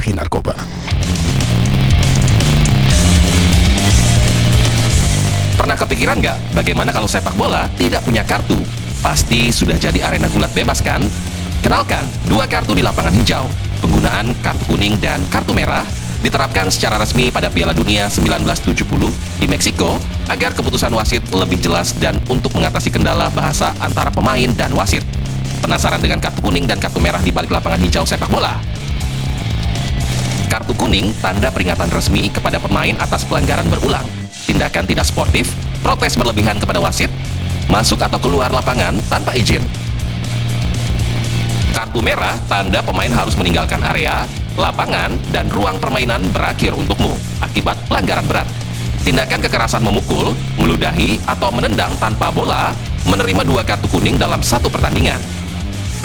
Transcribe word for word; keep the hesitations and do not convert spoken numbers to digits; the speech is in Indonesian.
pengaruhi narkoba. Pernah kepikiran nggak bagaimana kalau sepak bola tidak punya kartu? Pasti sudah jadi arena gulat bebas kan? Kenalkan, dua kartu di lapangan hijau. Penggunaan kartu kuning dan kartu merah diterapkan secara resmi pada Piala Dunia seribu sembilan ratus tujuh puluh di Meksiko agar keputusan wasit lebih jelas dan untuk mengatasi kendala bahasa antara pemain dan wasit. Penasaran dengan kartu kuning dan kartu merah di balik lapangan hijau sepak bola? Kartu kuning tanda peringatan resmi kepada pemain atas pelanggaran berulang, tindakan tidak sportif, protes berlebihan kepada wasit, masuk atau keluar lapangan tanpa izin. Kartu merah tanda pemain harus meninggalkan area, lapangan, dan ruang permainan berakhir untukmu akibat pelanggaran berat. Tindakan kekerasan memukul, meludahi, atau menendang tanpa bola menerima dua kartu kuning dalam satu pertandingan.